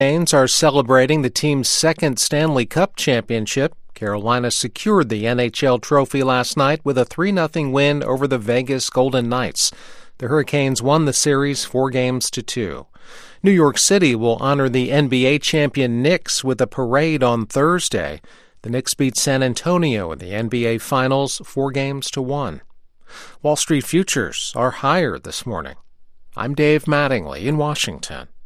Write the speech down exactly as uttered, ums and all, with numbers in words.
Canes are celebrating the team's second Stanley Cup championship. Carolina secured the N H L trophy last night with a three nothing win over the Vegas Golden Knights. The Hurricanes won the series four games to two. New York City will honor the N B A champion Knicks with a parade on Thursday. The Knicks beat San Antonio in the N B A Finals four games to one. Wall Street futures are higher this morning. I'm Dave Mattingly in Washington.